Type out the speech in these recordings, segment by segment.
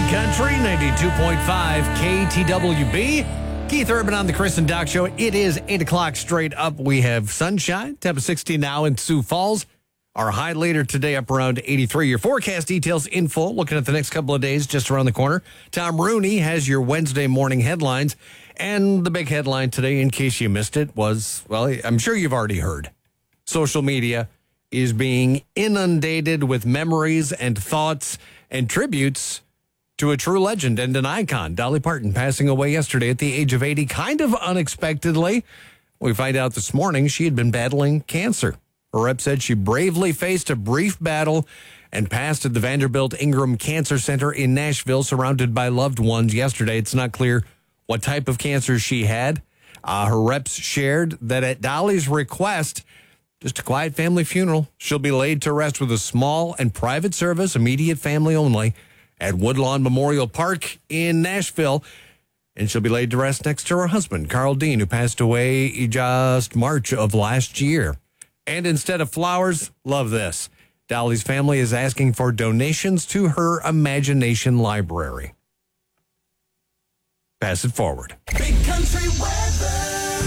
Country 92.5 KTWB. Keith Urban on the Chris and Doc Show. It is 8 o'clock straight up. We have sunshine, temp of 60 now in Sioux Falls. Our high later today up around 83. Your forecast details in full. Looking at the next couple of days just around the corner. Tom Rooney has your Wednesday morning headlines. And the big headline today, in case you missed it, was, well, I'm sure you've already heard. Social media is being inundated with memories and thoughts and tributes to a true legend and an icon. Dolly Parton passing away yesterday at the age of 80, kind of unexpectedly. We find out this morning she had been battling cancer. Her rep said she bravely faced a brief battle and passed at the Vanderbilt Ingram Cancer Center in Nashville, surrounded by loved ones yesterday. It's not clear what type of cancer she had. Her reps shared that at Dolly's request, just a quiet family funeral. She'll be laid to rest with a small and private service, immediate family only, at Woodlawn Memorial Park in Nashville. And she'll be laid to rest next to her husband, Carl Dean, who passed away just March of last year. And instead of flowers, love this. Dolly's family is asking for donations to her Imagination Library. Pass it forward. Big country weather.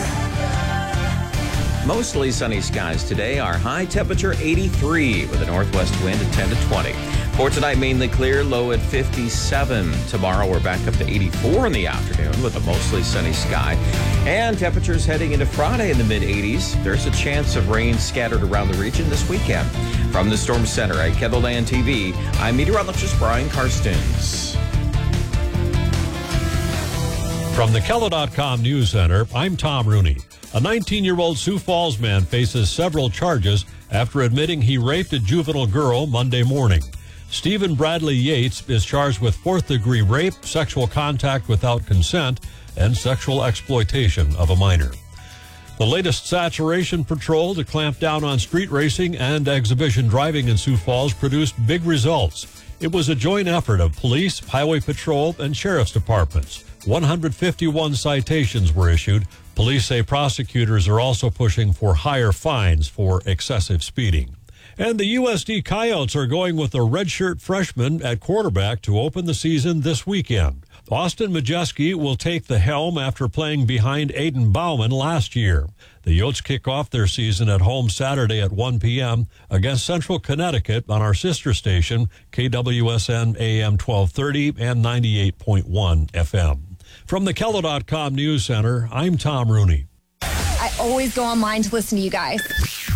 Mostly sunny skies today. Our high temperature 83 with a northwest wind at 10 to 20. For tonight, mainly clear, low at 57. Tomorrow, we're back up to 84 in the afternoon with a mostly sunny sky. And temperatures heading into Friday in the mid-80s. There's a chance of rain scattered around the region this weekend. From the Storm Center at Kettleland TV, I'm meteorologist Brian Karstens. From the Kello.com News Center, I'm Tom Rooney. A 19-year-old Sioux Falls man faces several charges after admitting he raped a juvenile girl Monday morning. Stephen Bradley Yates is charged with fourth-degree rape, sexual contact without consent, and sexual exploitation of a minor. The latest saturation patrol to clamp down on street racing and exhibition driving in Sioux Falls produced big results. It was a joint effort of police, highway patrol, and sheriff's departments. 151 citations were issued. Police say prosecutors are also pushing for higher fines for excessive speeding. And the USD Coyotes are going with a redshirt freshman at quarterback to open the season this weekend. Austin Majewski will take the helm after playing behind Aiden Bauman last year. The Yotes kick off their season at home Saturday at 1 p.m. against Central Connecticut on our sister station, KWSN AM 1230 and 98.1 FM. From the Kello.com News Center, I'm Tom Rooney. I always go online to listen to you guys.